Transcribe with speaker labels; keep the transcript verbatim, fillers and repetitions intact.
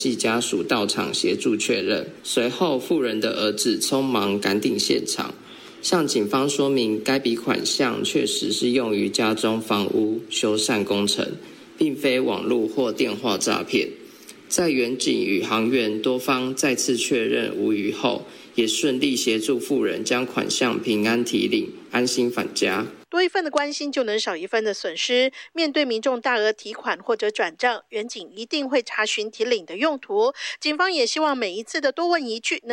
Speaker 1: 系家属到场协助确认。随后，妇人的儿子匆忙赶抵现场，向警方说明该笔款项确实是用于家中房屋修缮工程，并非网络或电话诈骗。在远警与航员多方再次确认无虞后，也顺利协助妇人将款项平安提领，安心返家。
Speaker 2: 多一份的关心就能少一份的损失。面对民众大额提款或者转账，远警一定会查询提领的用途。警方也希望每一次的多问一句